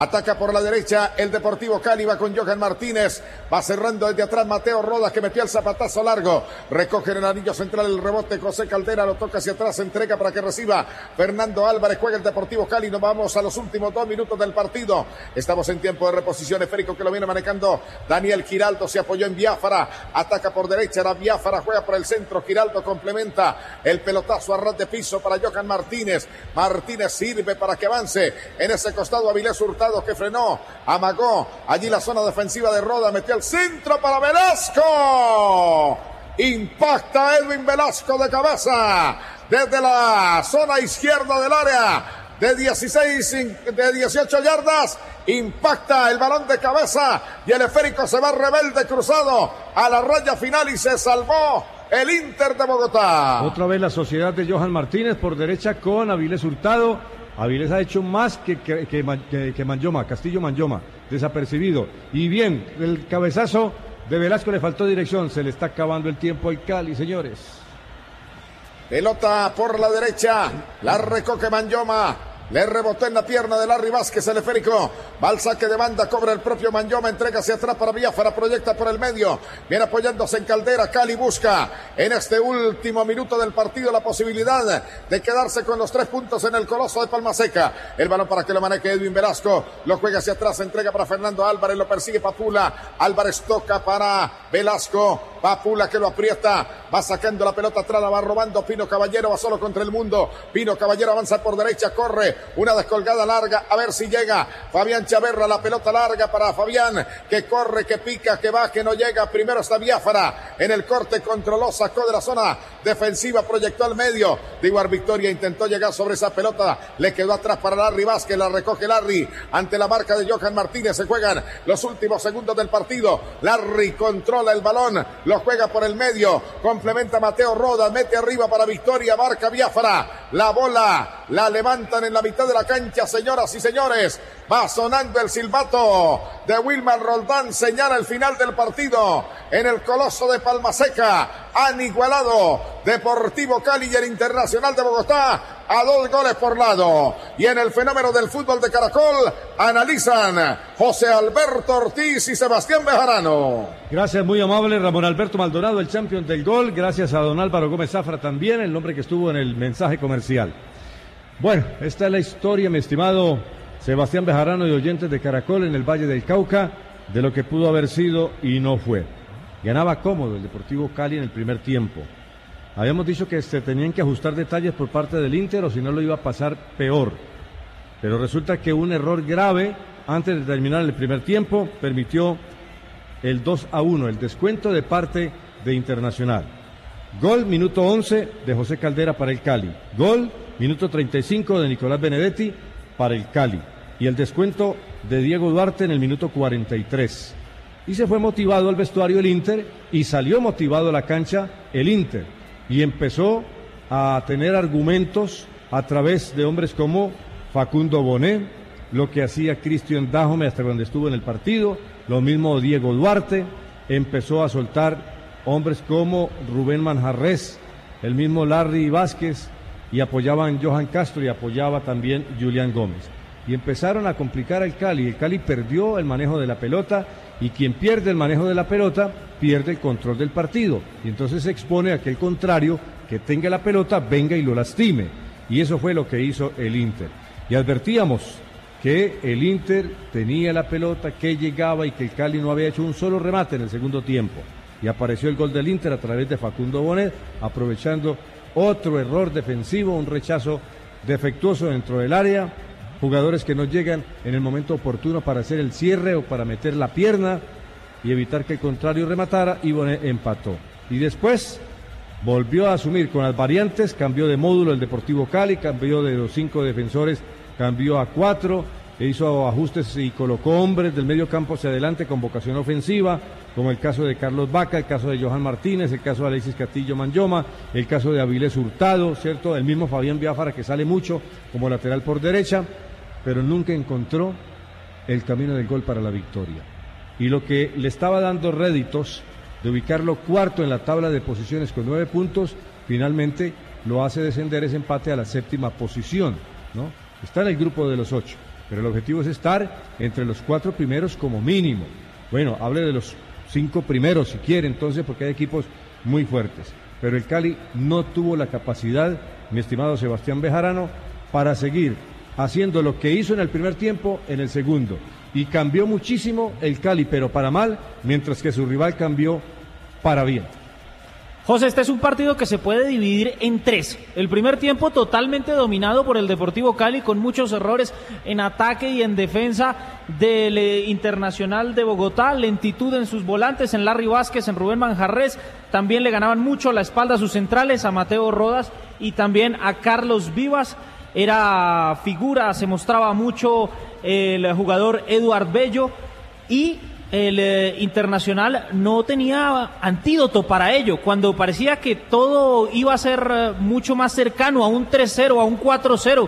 Ataca por la derecha el Deportivo Cali, va con Johan Martínez, va cerrando desde atrás Mateo Rodas que metió el zapatazo largo, recoge en el anillo central el rebote José Caldera, lo toca hacia atrás, entrega para que reciba Fernando Álvarez, juega el Deportivo Cali, nos vamos a los últimos 2 minutos del partido, estamos en tiempo de reposición, esférico que lo viene manejando Daniel Giraldo, se apoyó en Biafara, ataca por derecha, era Biafara, juega por el centro, Giraldo complementa el pelotazo a ras de piso para Johan Martínez, Martínez sirve para que avance en ese costado Avilés Hurtado que frenó, amagó allí la zona defensiva de Roda, metió el centro para Velasco, impacta Edwin Velasco de cabeza desde la zona izquierda del área de 18 yardas, impacta el balón de cabeza y el esférico se va rebelde cruzado a la raya final y se salvó el Inter de Bogotá. Otra vez la sociedad de Johan Martínez por derecha con Avilés Hurtado. Avilés ha hecho más que Manyoma, Castillo Manyoma, desapercibido. Y bien, el cabezazo de Velasco le faltó dirección, se le está acabando el tiempo al Cali, señores. Pelota por la derecha, la recoge Manyoma, le rebotó en la pierna de Larry Vázquez, el esférico, va al saque de banda, cobra el propio Manyoma, entrega hacia atrás para Biafara, proyecta por el medio, viene apoyándose en Caldera, Cali busca en este último minuto del partido la posibilidad de quedarse con los 3 puntos en el Coloso de Palma Seca, el balón para que lo maneje Edwin Velasco, lo juega hacia atrás, entrega para Fernando Álvarez, lo persigue Papula, Álvarez toca para Velasco, Papula que lo aprieta, va sacando la pelota atrás, la va robando Pino Caballero, va solo contra el mundo, Pino Caballero avanza por derecha, corre, una descolgada larga, a ver si llega Fabián Chaverra, la pelota larga para Fabián, que corre, que pica, que va, que no llega, primero está Biafara, en el corte controló, sacó de la zona defensiva, proyectó al medio, Diguar Victoria intentó llegar sobre esa pelota, le quedó atrás para Larry Vázquez, la recoge Larry, ante la marca de Johan Martínez, se juegan los últimos segundos del partido, Larry controla el balón, lo juega por el medio, complementa Mateo Rodas, mete arriba para Victoria, marca Biafara, la bola, la levantan en la mitad de la cancha, señoras y señores, va sonando el silbato de Wilmar Roldán, señala el final del partido en el Coloso de Palma Seca, han igualado Deportivo Cali y el Internacional de Bogotá a 2 goles por lado, y en el fenómeno del fútbol de Caracol analizan José Alberto Ortiz y Sebastián Bejarano. Gracias, muy amable Ramón Alberto Maldonado, el champion del gol, gracias a don Álvaro Gómez Zafra también, el nombre que estuvo en el mensaje comercial. Bueno, esta es la historia, mi estimado Sebastián Bejarano y oyentes de Caracol en el Valle del Cauca, de lo que pudo haber sido y no fue. Ganaba cómodo el Deportivo Cali en el primer tiempo. Habíamos dicho que se tenían que ajustar detalles por parte del Inter o si no lo iba a pasar peor. Pero resulta que un error grave antes de terminar el primer tiempo permitió el 2-1, el descuento de parte de Internacional. Gol, minuto 11 de José Caldera para el Cali. Gol, minuto 35 de Nicolás Benedetti para el Cali. Y el descuento de Diego Duarte en el minuto 43. Y se fue motivado al vestuario el Inter y salió motivado a la cancha el Inter. Y empezó a tener argumentos a través de hombres como Facundo Bonet, lo que hacía Cristian Dájome hasta cuando estuvo en el partido, lo mismo Diego Duarte, empezó a soltar hombres como Rubén Manjarrés, el mismo Larry Vázquez, y apoyaban Johan Castro y apoyaba también Julián Gómez. Y empezaron a complicar al Cali. El Cali perdió el manejo de la pelota y quien pierde el manejo de la pelota pierde el control del partido. Y entonces se expone a que el contrario, que tenga la pelota, venga y lo lastime. Y eso fue lo que hizo el Inter. Y advertíamos que el Inter tenía la pelota, que llegaba y que el Cali no había hecho un solo remate en el segundo tiempo. Y apareció el gol del Inter a través de Facundo Bonet, aprovechando otro error defensivo, un rechazo defectuoso dentro del área, jugadores que no llegan en el momento oportuno para hacer el cierre o para meter la pierna y evitar que el contrario rematara, y Bonet empató. Y después volvió a asumir con las variantes, cambió de módulo el Deportivo Cali, cambió de los 5 defensores, cambió a 4, hizo ajustes y colocó hombres del medio campo hacia adelante con vocación ofensiva, como el caso de Carlos Vaca, el caso de Johan Martínez, el caso de Alexis Castillo Manyoma, el caso de Avilés Hurtado, ¿cierto? El mismo Fabián Biafara, que sale mucho como lateral por derecha, pero nunca encontró el camino del gol para la victoria. Y lo que le estaba dando réditos de ubicarlo cuarto en la tabla de posiciones con 9 puntos, finalmente lo hace descender ese empate a la 7ª posición, ¿no? Está en el grupo de los 8. pero el objetivo es estar entre los 4 primeros como mínimo. Bueno, hable de los 5 primeros si quiere, entonces, porque hay equipos muy fuertes. Pero el Cali no tuvo la capacidad, mi estimado Sebastián Bejarano, para seguir haciendo lo que hizo en el primer tiempo en el segundo. Y cambió muchísimo el Cali, pero para mal, mientras que su rival cambió para bien. José, este es un partido que se puede dividir en 3. El primer tiempo totalmente dominado por el Deportivo Cali, con muchos errores en ataque y en defensa del Internacional de Bogotá, lentitud en sus volantes, en Larry Vázquez, en Rubén Manjarrés, también le ganaban mucho la espalda a sus centrales, a Mateo Rodas y también a Carlos Vivas. Era figura, se mostraba mucho el jugador Eduard Bello, y el Internacional no tenía antídoto para ello. Cuando parecía que todo iba a ser mucho más cercano a un 3-0, a un 4-0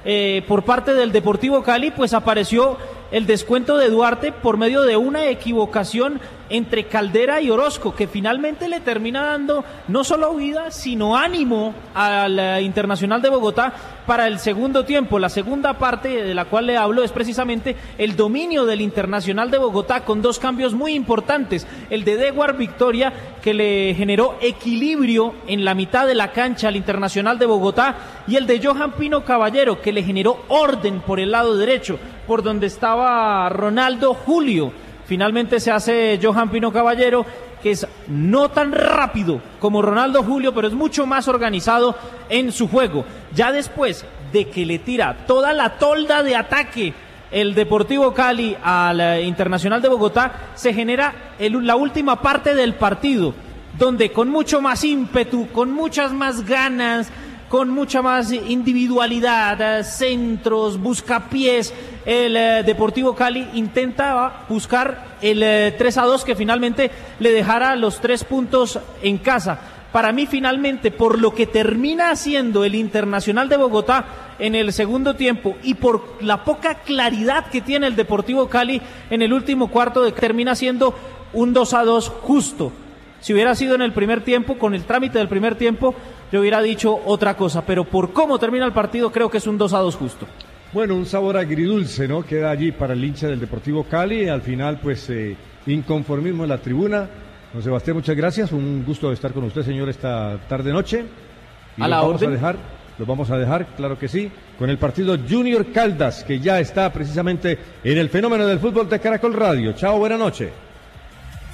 por parte del Deportivo Cali, pues apareció el descuento de Duarte por medio de una equivocación entre Caldera y Orozco, que finalmente le termina dando no solo vida, sino ánimo al Internacional de Bogotá para el segundo tiempo. La segunda parte de la cual le hablo es precisamente el dominio del Internacional de Bogotá, con 2 cambios muy importantes: el de Dewar Victoria, que le generó equilibrio en la mitad de la cancha al Internacional de Bogotá, y el de Johan Pino Caballero, que le generó orden por el lado derecho, por donde estaba Ronaldo Julio. Finalmente se hace Johan Pino Caballero, que es no tan rápido como Ronaldo Julio, pero es mucho más organizado en su juego. Ya después de que le tira toda la tolda de ataque el Deportivo Cali al Internacional de Bogotá, se genera la última parte del partido, donde con mucho más ímpetu, con muchas más ganas, con mucha más individualidad, centros, buscapiés, el Deportivo Cali intenta buscar el 3-2, que finalmente le dejara los 3 puntos en casa. Para mí, finalmente, por lo que termina haciendo el Internacional de Bogotá en el segundo tiempo y por la poca claridad que tiene el Deportivo Cali en el último cuarto, termina siendo un 2-2 justo. Si hubiera sido en el primer tiempo, con el trámite del primer tiempo, yo hubiera dicho otra cosa, pero por cómo termina el partido, creo que es un 2-2 justo. Bueno, un sabor agridulce, ¿no? Queda allí para el hincha del Deportivo Cali. Al final, pues, inconformismo en la tribuna. Don Sebastián, muchas gracias. Un gusto estar con usted, señor, esta tarde-noche. Y los vamos a dejar, claro que sí, con el partido Junior Caldas, que ya está precisamente en el fenómeno del fútbol de Caracol Radio. Chao, buena noche.